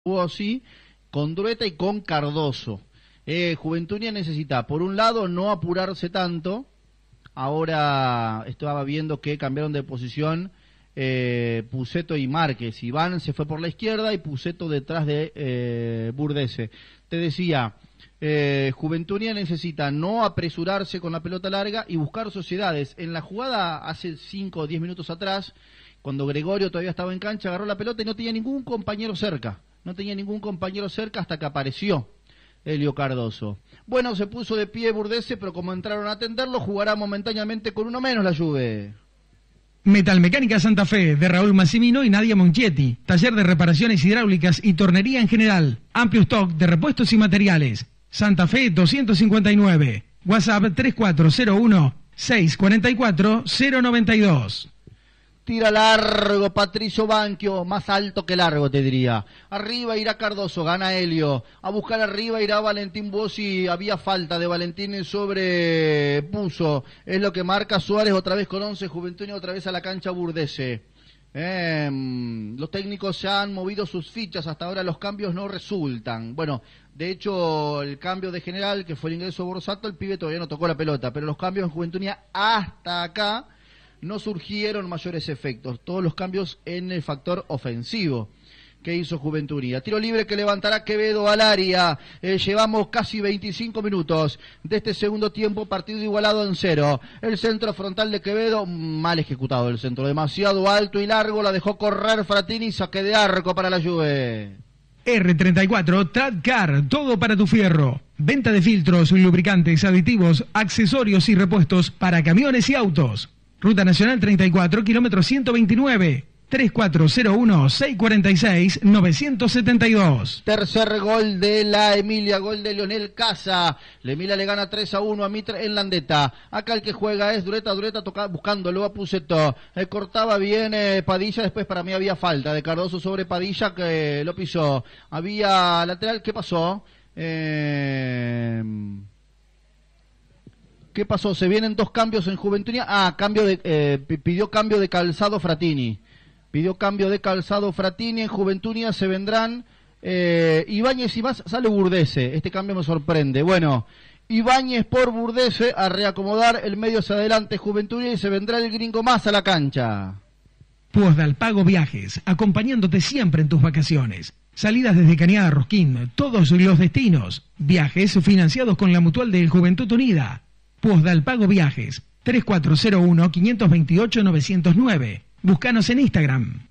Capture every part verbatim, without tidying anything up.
así, con Drueta y con Cardoso. Eh, Juventud Unida necesita, por un lado, no apurarse tanto. Ahora estaba viendo que cambiaron de posición eh, Puceto y Márquez. Iván se fue por la izquierda y Puceto detrás de eh, Burdese. Te decía, eh, Juventud Unida necesita no apresurarse con la pelota larga y buscar sociedades. En la jugada hace cinco o diez minutos atrás, cuando Gregorio todavía estaba en cancha, agarró la pelota y no tenía ningún compañero cerca. No tenía ningún compañero cerca hasta que apareció Helio Cardoso. Bueno, se puso de pie Burdese, pero como entraron a atenderlo, jugará momentáneamente con uno menos la Juve. Metalmecánica Santa Fe, de Raúl Massimino y Nadia Monchetti. Taller de reparaciones hidráulicas y tornería en general. Amplio stock de repuestos y materiales. Santa Fe doscientos cincuenta y nueve. WhatsApp tres cuatro cero uno, seis cuatro cuatro, cero nueve dos. Tira largo Patricio Banchio, más alto que largo te diría. Arriba irá Cardoso, gana Helio. A buscar arriba irá Valentín Bossi. Había falta de Valentín sobre Puzo. Es lo que marca Suárez otra vez con once. Juventud Unida otra vez a la cancha Burdese. Eh, los técnicos se han movido sus fichas. Hasta ahora los cambios no resultan. Bueno, de hecho el cambio de general, que fue el ingreso de Borsato, el pibe todavía no tocó la pelota. Pero los cambios en Juventud Unida hasta acá no surgieron mayores efectos, todos los cambios en el factor ofensivo que hizo Juventud Unida. Tiro libre que levantará Quevedo al área. Eh, llevamos casi veinticinco minutos de este segundo tiempo, partido igualado en cero. El centro frontal de Quevedo, mal ejecutado el centro, demasiado alto y largo, la dejó correr Fratini, saque de arco para la Juve. R treinta y cuatro Tradcar, todo para tu fierro. Venta de filtros, lubricantes, aditivos, accesorios y repuestos para camiones y autos. Ruta Nacional treinta y cuatro, kilómetro ciento veintinueve, tres cuatro cero uno, seis cuatro seis, nueve siete dos. Tercer gol de la Emilia, gol de Leonel Casa. La Emilia le gana tres a uno a Mitre en Landeta. Acá el que juega es Drueta, Drueta toca, buscándolo a Puceto. Eh, cortaba bien eh, Padilla, después para mí había falta de Cardoso sobre Padilla que lo pisó. Había lateral, ¿qué pasó? Eh... ¿Qué pasó? Se vienen dos cambios en Juventud Unida. Ah, cambio de, eh, pidió cambio de calzado Fratini. Pidió cambio de calzado Fratini. En Juventud Unida se vendrán eh, Ibáñez y más. Sale Burdese. Este cambio me sorprende. Bueno, Ibáñez por Burdese a reacomodar el medio hacia adelante Juventud Unida y se vendrá el gringo más a la cancha. Posdalpago Viajes, acompañándote siempre en tus vacaciones. Salidas desde Cañada Rosquín, todos los destinos. Viajes financiados con la Mutual de Juventud Unida. Posdalpago Viajes, tres cuatro cero uno, cinco dos ocho, nueve cero nueve. Búscanos en Instagram.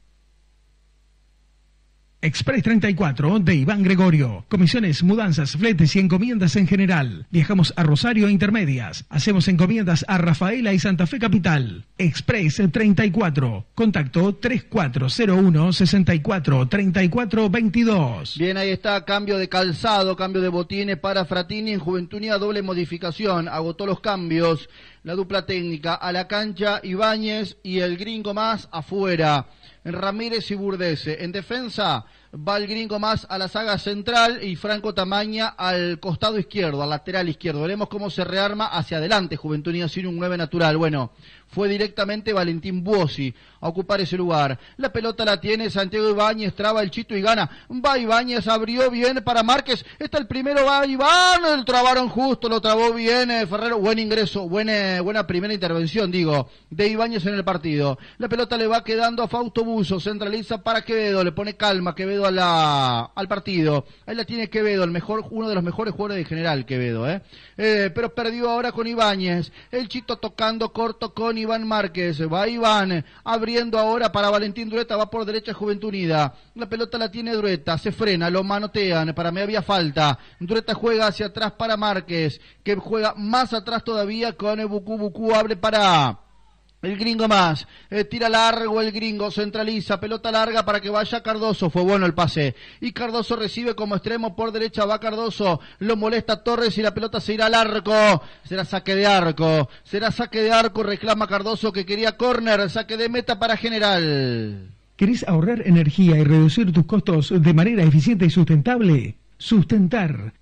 Express treinta y cuatro de Iván Gregorio. Comisiones, mudanzas, fletes y encomiendas en general. Viajamos a Rosario e Intermedias. Hacemos encomiendas a Rafaela y Santa Fe Capital. Express treinta y cuatro. Contacto tres cuatro cero uno, sesenta y cuatro, treinta y cuatro veintidós. Bien, ahí está, cambio de calzado, cambio de botines para Fratini. En Juventud Unida doble modificación. Agotó los cambios. La dupla técnica a la cancha, Ibáñez y el gringo más afuera. Ramírez y Burdese. En defensa va el gringo más a la saga central y Franco Tamaña al costado izquierdo, al lateral izquierdo. Veremos cómo se rearma hacia adelante Juventud Unida sin un nueve natural. Bueno, fue directamente Valentín Bossi a ocupar ese lugar. La pelota la tiene Santiago Ibáñez, traba el Chito y gana. Va Ibáñez, abrió bien para Márquez. Está el primero, va Iván, el trabaron justo, lo trabó bien eh, Ferrero. Buen ingreso, buena, buena primera intervención, digo, de Ibáñez en el partido. La pelota le va quedando a Fausto Buzo, centraliza para Quevedo, le pone calma Quevedo a la, al partido. Ahí la tiene Quevedo, el mejor, uno de los mejores jugadores de general, Quevedo, eh. eh pero perdió ahora con Ibáñez. El Chito tocando corto con Iván Márquez, va Iván, abriendo ahora para Valentín Drueta, va por derecha Juventud Unida, la pelota la tiene Drueta, se frena, lo manotean, para mí había falta, Drueta juega hacia atrás para Márquez, que juega más atrás todavía con Bucú, Bucú abre para el gringo más, eh, tira largo el gringo, centraliza, pelota larga para que vaya Cardoso, fue bueno el pase, y Cardoso recibe como extremo por derecha, va Cardoso, lo molesta Torres y la pelota se irá al arco, será saque de arco, será saque de arco, reclama Cardoso que quería córner, saque de meta para General. ¿Querés ahorrar energía y reducir tus costos de manera eficiente y sustentable? Sustentar,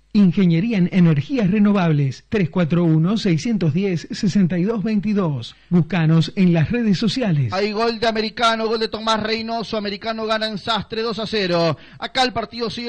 Ingeniería en Energías Renovables, tres cuatro uno, seis uno cero, seis dos dos dos. Búscanos en las redes sociales. Hay gol de Americano, gol de Tomás Reynoso. Americano gana en Sastre dos a cero. Acá el partido sigue